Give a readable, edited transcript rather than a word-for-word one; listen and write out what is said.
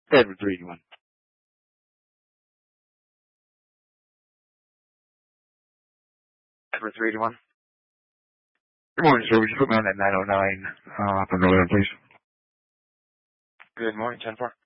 Edward 381. Edward 381. Good morning, sir. Would you put me on that 909 from earlier, please? Good morning, 10-4.